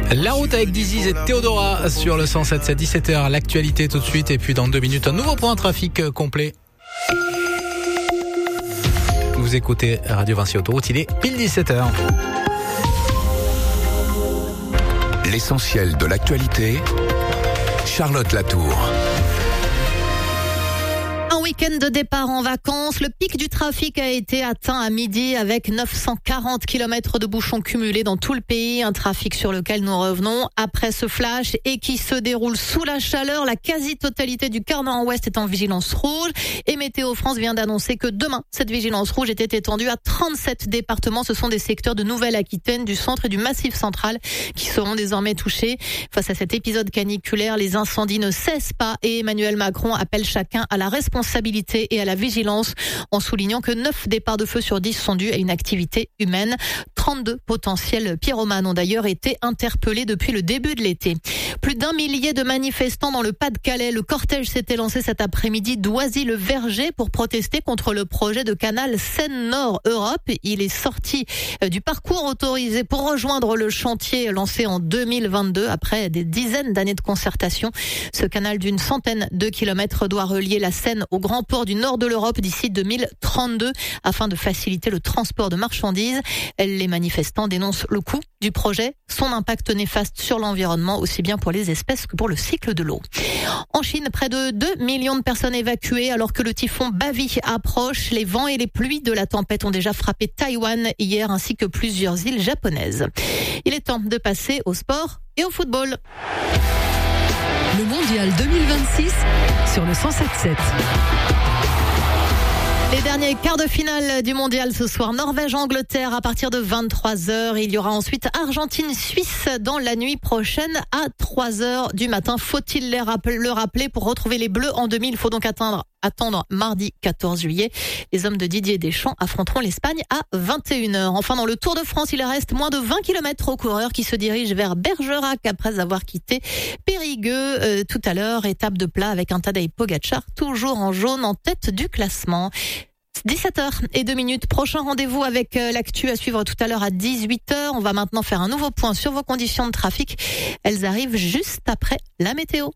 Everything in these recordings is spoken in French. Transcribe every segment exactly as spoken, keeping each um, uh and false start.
La route avec Dizzy et Théodora sur le cent sept, c'est dix-sept heures. L'actualité tout de suite et puis dans deux minutes, un nouveau point trafic complet. Vous écoutez Radio Vinci Autoroute, il est pile dix-sept heures. L'essentiel de l'actualité, Charlotte Latour. Week-end de départ en vacances, le pic du trafic a été atteint à midi avec neuf cent quarante kilomètres de bouchons cumulés dans tout le pays. Un trafic sur lequel nous revenons après ce flash et qui se déroule sous la chaleur. La quasi-totalité du quart nord-ouest est en vigilance rouge et Météo France vient d'annoncer que demain, cette vigilance rouge était étendue à trente-sept départements. Ce sont des secteurs de Nouvelle-Aquitaine, du centre et du Massif central qui seront désormais touchés. Face à cet épisode caniculaire, les incendies ne cessent pas et Emmanuel Macron appelle chacun à la responsabilité et à la vigilance en soulignant que neuf départs de feu sur dix sont dus à une activité humaine. trente-deux potentiels pyromanes ont d'ailleurs été interpellés depuis le début de l'été. Plus d'un millier de manifestants dans le Pas-de-Calais. Le cortège s'était lancé cet après-midi d'Oisy-le-Verger pour protester contre le projet de canal Seine-Nord Europe. Il est sorti du parcours autorisé pour rejoindre le chantier lancé en deux mille vingt-deux après des dizaines d'années de concertation. Ce canal d'une centaine de kilomètres doit relier la Seine au grand port du nord de l'Europe d'ici deux mille trente-deux afin de faciliter le transport de marchandises. Les manifestants dénoncent le coût du projet, son impact néfaste sur l'environnement, aussi bien pour les espèces que pour le cycle de l'eau. En Chine, près de deux millions de personnes évacuées alors que le typhon Bavi approche. Les vents et les pluies de la tempête ont déjà frappé Taïwan hier ainsi que plusieurs îles japonaises. Il est temps de passer au sport et au football. Le mondial deux mille vingt-six sur le cent sept sept. Les derniers quarts de finale du mondial ce soir, Norvège-Angleterre à partir de vingt-trois heures. Il y aura ensuite Argentine-Suisse dans la nuit prochaine à trois heures du matin. Faut-il le rappeler, pour retrouver les Bleus en demi, il faut donc attendre, attendre mardi quatorze juillet. Les hommes de Didier Deschamps affronteront l'Espagne à vingt et une heures. Enfin, dans le Tour de France, il reste moins de vingt kilomètres aux coureurs qui se dirigent vers Bergerac après avoir quitté Périgueux euh, tout à l'heure. Étape de plat avec un Tadej Pogačar toujours en jaune en tête du classement. dix-sept heures et deux minutes. Prochain rendez-vous avec l'actu à suivre tout à l'heure à dix-huit heures. On va maintenant faire un nouveau point sur vos conditions de trafic. Elles arrivent juste après la météo.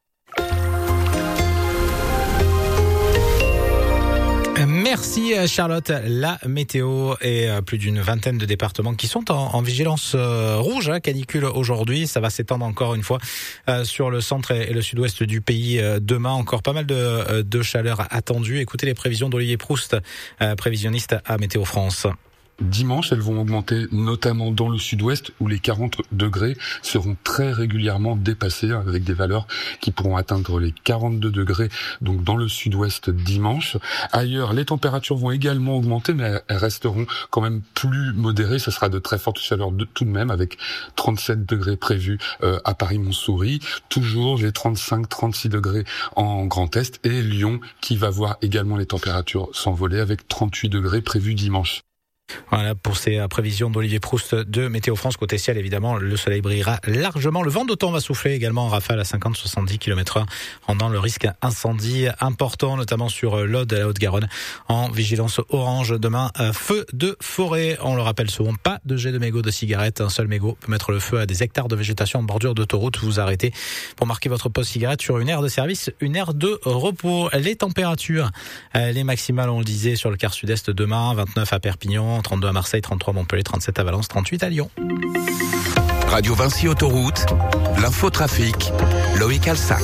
Merci Charlotte. La météo et plus d'une vingtaine de départements qui sont en, en vigilance euh, rouge, hein, canicule aujourd'hui. Ça va s'étendre encore une fois euh, sur le centre et, et le sud-ouest du pays. Euh, demain, encore pas mal de, de chaleur attendue. Écoutez les prévisions d'Olivier Proust, euh, prévisionniste à Météo France. Dimanche, elles vont augmenter notamment dans le sud-ouest où les quarante degrés seront très régulièrement dépassés avec des valeurs qui pourront atteindre les quarante-deux degrés donc dans le sud-ouest dimanche. Ailleurs, les températures vont également augmenter mais elles resteront quand même plus modérées. Ça sera de très fortes chaleurs de, tout de même avec trente-sept degrés prévus euh, à Paris-Montsouris. Toujours les trente-cinq trente-six degrés en Grand Est et Lyon qui va voir également les températures s'envoler avec trente-huit degrés prévus dimanche. Voilà pour ces prévisions d'Olivier Proust de Météo France. Côté ciel, évidemment, le soleil brillera largement. Le vent d'automne va souffler également en rafale à cinquante à soixante-dix kilomètres heure, rendant le risque incendie important, notamment sur l'Aude, la Haute-Garonne, en vigilance orange. Demain, feu de forêt. On le rappelle souvent, pas de jet de mégots de cigarettes. Un seul mégot peut mettre le feu à des hectares de végétation en bordure d'autoroute. Vous arrêtez pour marquer votre pause cigarette sur une aire de service, une aire de repos. Les températures, les maximales, on le disait, sur le quart sud-est demain, vingt-neuf à Perpignan, trente-deux à Marseille, trente-trois à Montpellier, trente-sept à Valence, trente-huit à Lyon. Radio Vinci Autoroute, l'infotrafic, Loïc Alsac.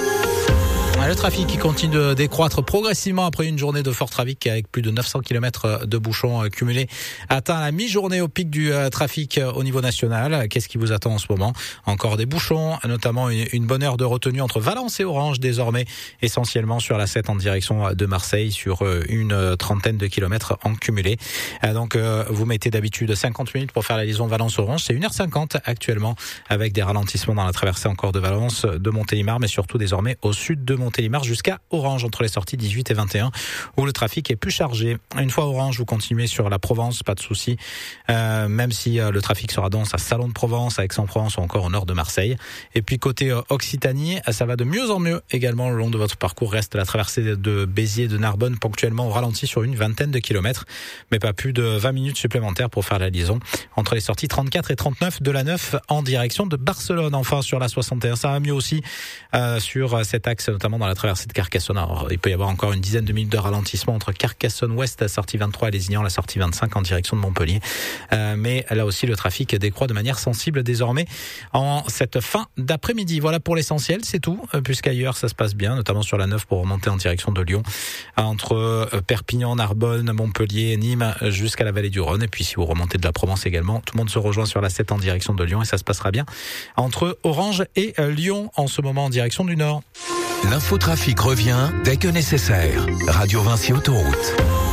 Le trafic qui continue de décroître progressivement après une journée de fort trafic avec plus de neuf cents kilomètres de bouchons cumulés atteint la mi-journée au pic du trafic au niveau national. Qu'est-ce qui vous attend en ce moment? Encore des bouchons, notamment une bonne heure de retenue entre Valence et Orange désormais, essentiellement sur la sept en direction de Marseille sur une trentaine de kilomètres en cumulé. Donc vous mettez d'habitude cinquante minutes pour faire la liaison Valence-Orange, c'est une heure cinquante actuellement avec des ralentissements dans la traversée encore de Valence, de Montélimar mais surtout désormais au sud de Montélimar. Montélimar jusqu'à Orange entre les sorties dix-huit et vingt et un où le trafic est plus chargé. Une fois Orange, vous continuez sur la Provence, pas de souci, euh, même si euh, le trafic sera dense à Salon de Provence, à Aix-en-Provence ou encore au nord de Marseille. Et puis côté euh, Occitanie, ça va de mieux en mieux également le long de votre parcours. Reste la traversée de Béziers, de Narbonne, ponctuellement au ralenti sur une vingtaine de kilomètres, mais pas plus de vingt minutes supplémentaires pour faire la liaison entre les sorties trente-quatre et trente-neuf de la neuf en direction de Barcelone. Enfin sur la soixante et un, ça va mieux aussi euh, sur cet axe, notamment dans la traversée de Carcassonne. Alors, il peut y avoir encore une dizaine de minutes de ralentissement entre Carcassonne Ouest, la sortie vingt-trois, et Lézignan, la sortie vingt-cinq en direction de Montpellier. Euh, mais là aussi, le trafic décroît de manière sensible désormais en cette fin d'après-midi. Voilà pour l'essentiel, c'est tout, puisqu'ailleurs ça se passe bien, notamment sur la neuf pour remonter en direction de Lyon, entre Perpignan, Narbonne, Montpellier, Nîmes, jusqu'à la vallée du Rhône. Et puis si vous remontez de la Provence également, tout le monde se rejoint sur la sept en direction de Lyon et ça se passera bien entre Orange et Lyon en ce moment en direction du nord. L'infotrafic revient dès que nécessaire. Radio Vinci Autoroute.